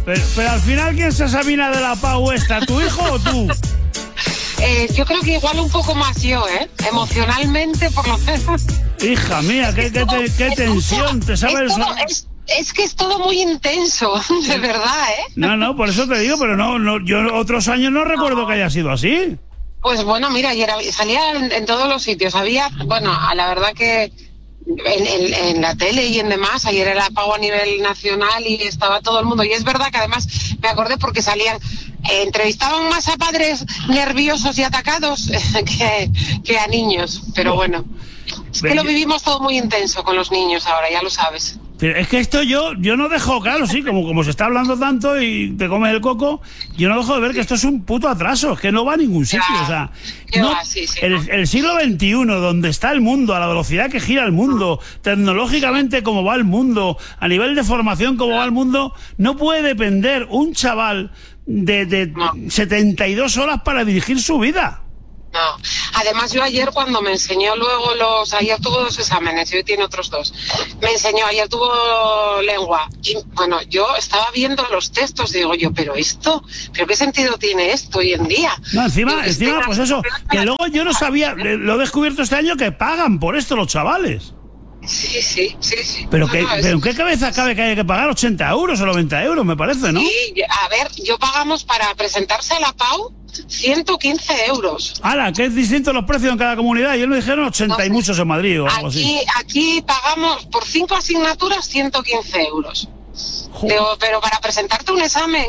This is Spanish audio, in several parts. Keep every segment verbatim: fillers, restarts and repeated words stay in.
Pero, pero al final, ¿quién se Sabina de la Pau esta? ¿Tu hijo o tú? Eh, yo creo que igual un poco más yo, ¿eh? Emocionalmente, por lo menos. Hija mía, qué, qué, te, qué tensión, ¿te sabes? Es, todo, es, es que es todo muy intenso, de verdad, ¿eh? No, no, por eso te digo, pero no, no yo otros años no recuerdo no. que haya sido así. Pues bueno, mira, ayer salía en, en todos los sitios, había, bueno, a la verdad que en, en, en la tele y en demás, ayer era Pau a nivel nacional y estaba todo el mundo, y es verdad que además me acordé porque salían, eh, entrevistaban más a padres nerviosos y atacados que, que a niños, pero bueno, es que lo vivimos todo muy intenso con los niños ahora, ya lo sabes. Pero es que esto yo yo no dejo, claro, sí, como, como se está hablando tanto y te comes el coco, yo no dejo de ver que esto es un puto atraso, es que no va a ningún sitio, ya, o sea, no, va, sí, sí, el, no. el siglo veintiuno, donde está el mundo, a la velocidad que gira el mundo, tecnológicamente como va el mundo, a nivel de formación como va el mundo, no puede depender un chaval de, de no. setenta y dos horas para dirigir su vida. No, además yo ayer cuando me enseñó luego los, ayer tuvo dos exámenes y hoy tiene otros dos, me enseñó, ayer tuvo lengua y bueno, yo estaba viendo los textos, digo yo, pero esto, pero qué sentido tiene esto hoy en día. No, encima, y encima, pues eso, que luego yo no sabía, lo he descubierto este año que pagan por esto los chavales. Sí, sí, sí, sí. Pero, no, que, no, es... pero ¿en qué cabeza cabe que haya que pagar ochenta euros o noventa euros, me parece, no? Sí, a ver, yo pagamos para presentarse a la Pau ciento quince euros. ¡Hala! Que es distinto los precios en cada comunidad. Ellos me dijeron ochenta no, y muchos en Madrid o algo aquí, así. Aquí pagamos por cinco asignaturas ciento quince euros. Digo, pero para presentarte un examen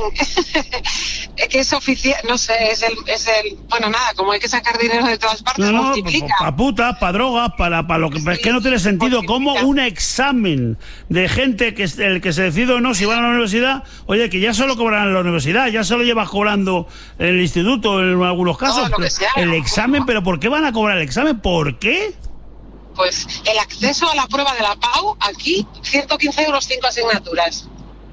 que es oficial, no sé, es el, es el, bueno, nada, como hay que sacar dinero de todas partes, no, no, multiplica. Para putas, para drogas, para, para lo que, sí, es que no tiene sentido como un examen de gente que es el que se decide o no si van a la universidad, oye, que ya solo cobran en la universidad, ya solo llevas cobrando en el instituto en algunos casos, no, sea, el examen, pero ¿por qué van a cobrar el examen? ¿Por qué? Pues el acceso a la prueba de la Pau, aquí, ciento quince euros, cinco asignaturas.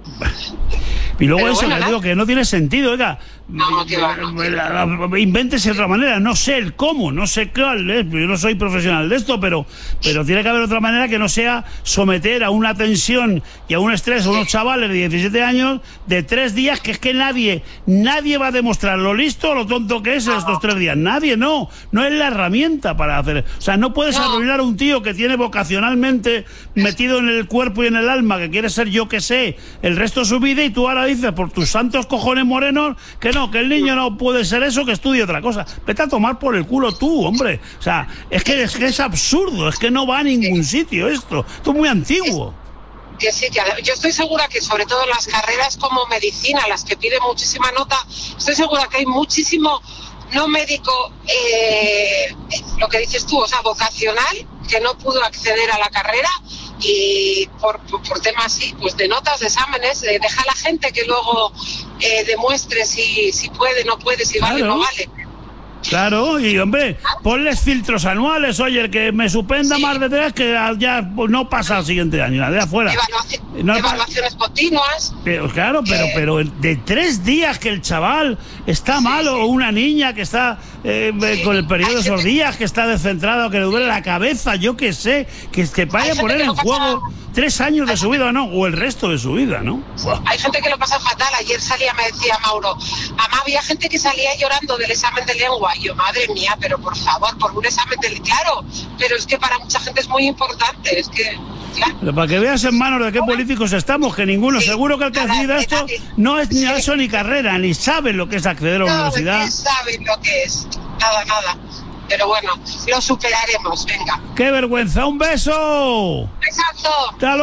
Y luego pero eso, bueno, que digo que no tiene sentido, oiga. No, que va, no, invéntese de otra manera, no sé el cómo, no sé cuál es, yo no soy profesional de esto, pero, pero tiene que haber otra manera que no sea someter a una tensión y a un estrés a unos chavales de diecisiete años de tres días, que es que nadie, nadie va a demostrar lo listo o lo tonto que es en estos tres días, nadie, no, no es la herramienta para hacer, o sea, no puedes no. arruinar a un tío que tiene vocacionalmente metido en el cuerpo y en el alma, que quiere ser yo que sé, el resto de su vida, y tú ahora dices por tus santos cojones morenos que no, que el niño no puede ser eso, que estudie otra cosa. Vete a tomar por el culo tú, hombre. O sea, es que es, que es absurdo, es que no va a ningún sitio esto. Esto es muy antiguo. Que sí, que yo estoy segura que sobre todo en las carreras como medicina, las que piden muchísima nota, estoy segura que hay muchísimo no médico, eh, lo que dices tú, o sea, vocacional, que no pudo acceder a la carrera y por, por, por temas sí, pues de notas, de exámenes, eh, deja a la gente que luego eh, demuestre si, si puede, no puede, si claro. vale, no vale. Claro, y hombre, ponles filtros anuales, oye, el que me suspenda sí. más de tres, que ya pues, no pasa al siguiente año, de afuera. Evaluación, no, evaluaciones continuas. Pero claro, pero, eh, pero de tres días que el chaval está sí, malo, sí. o una niña que está eh, sí. con el periodo de esos días, que está descentrado, que le duele la cabeza, yo qué sé, que, que vaya a poner en juego pasa... tres años de su vida o no, o el resto de su vida, ¿no? Wow. Hay gente que lo pasa fatal. Ayer salía, me decía Mauro, mamá, había gente que salía llorando del examen de lengua. Y yo, madre mía, pero por favor, por un examen de lengua, claro, pero es que para mucha gente es muy importante, es que... Claro. Pero para que veas en manos de qué políticos estamos, que ninguno, sí, seguro que el que accede a esto no es ni sí. eso ni carrera, ni sabe lo que es acceder a una no, universidad. No saben lo que es, nada, nada. Pero bueno, lo superaremos, venga. ¡Qué vergüenza! ¡Un beso! Exacto. ¡Hasta luego!